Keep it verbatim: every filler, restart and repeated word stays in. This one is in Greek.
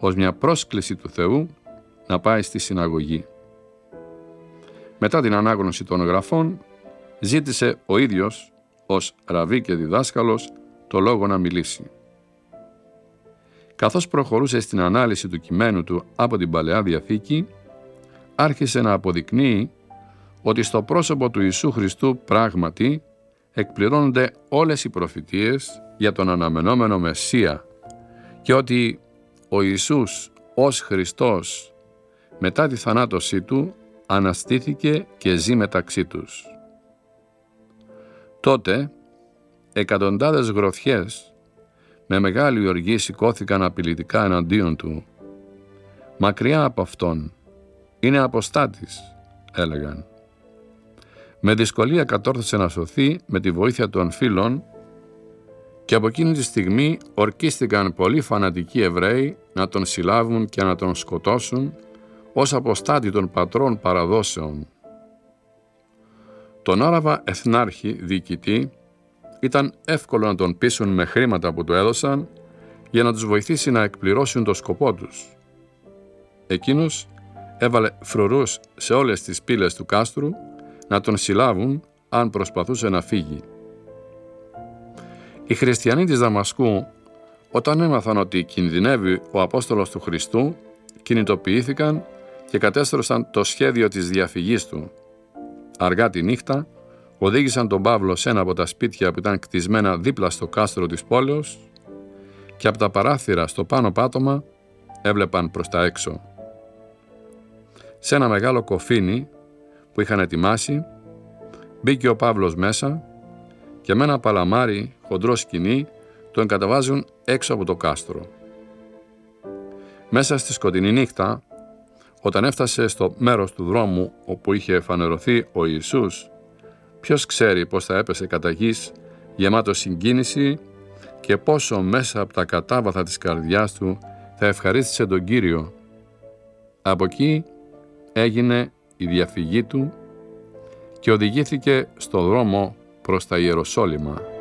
ως μια πρόσκληση του Θεού να πάει στη συναγωγή. Μετά την ανάγνωση των γραφών, ζήτησε ο ίδιος, ως ραβί και διδάσκαλος, το λόγο να μιλήσει. Καθώς προχωρούσε στην ανάλυση του κειμένου του από την Παλαιά Διαθήκη, άρχισε να αποδεικνύει ότι στο πρόσωπο του Ιησού Χριστού πράγματι εκπληρώνονται όλες οι προφητείες για τον αναμενόμενο Μεσσία και ότι ο Ιησούς ως Χριστός μετά τη θανάτωσή του αναστήθηκε και ζει μεταξύ τους. Τότε εκατοντάδες γροθιές με μεγάλη οργή σηκώθηκαν απειλητικά εναντίον του. «Μακριά από αυτόν, είναι αποστάτης», έλεγαν. Με δυσκολία κατόρθωσε να σωθεί με τη βοήθεια των φίλων και από εκείνη τη στιγμή ορκίστηκαν πολλοί φανατικοί Εβραίοι να τον συλλάβουν και να τον σκοτώσουν ως αποστάτη των πατρών παραδόσεων. Τον Άραβα εθνάρχη διοικητή ήταν εύκολο να τον πείσουν με χρήματα που του έδωσαν για να τους βοηθήσει να εκπληρώσουν το σκοπό τους. Εκείνος έβαλε φρουρούς σε όλες τις πύλες του κάστρου να τον συλλάβουν αν προσπαθούσε να φύγει. Οι χριστιανοί της Δαμασκού, όταν έμαθαν ότι κινδυνεύει ο Απόστολος του Χριστού, κινητοποιήθηκαν και κατέστρωσαν το σχέδιο της διαφυγής του. Αργά τη νύχτα, οδήγησαν τον Παύλο σε ένα από τα σπίτια που ήταν κτισμένα δίπλα στο κάστρο της πόλεως και από τα παράθυρα στο πάνω πάτωμα έβλεπαν προς τα έξω. Σε ένα μεγάλο κοφίνι που είχαν ετοιμάσει, μπήκε ο Παύλος μέσα και με ένα παλαμάρι χοντρό σκοινί τον καταβάζουν έξω από το κάστρο. Μέσα στη σκοτεινή νύχτα, όταν έφτασε στο μέρος του δρόμου όπου είχε φανερωθεί ο Ιησούς, ποιος ξέρει πώς θα έπεσε κατά γης γεμάτο συγκίνηση και πόσο μέσα από τα κατάβαθα της καρδιάς του θα ευχαρίστησε τον Κύριο. Από εκεί έγινε η διαφυγή του και οδηγήθηκε στο δρόμο προς τα Ιεροσόλυμα.